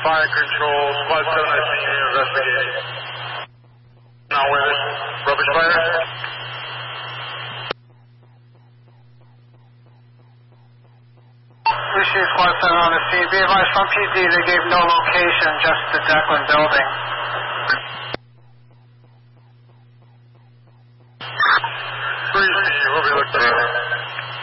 Fire control, squad 7, I see you investigating. Not with us. Rubbish fire? Receive squad 7 on the scene. Be advised from PD, they gave no location, just the Declan building. Freeze, we'll be looking at it.